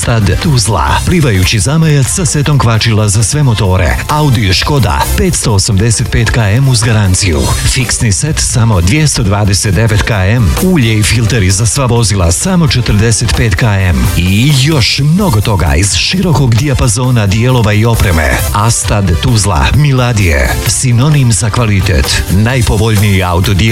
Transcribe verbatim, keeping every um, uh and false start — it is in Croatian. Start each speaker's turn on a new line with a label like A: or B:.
A: Astad Tuzla, plivajući zamajac sa setom kvačila za sve motore, Audi Škoda petsto osamdeset pet kilometara uz garanciju, fiksni set samo dvjesto dvadeset devet kilometara, ulje i filteri za sva vozila samo četrdeset pet kilometara i još mnogo toga iz širokog dijapazona dijelova i opreme. Astad Tuzla, Miladije, sinonim za kvalitet, najpovoljniji auto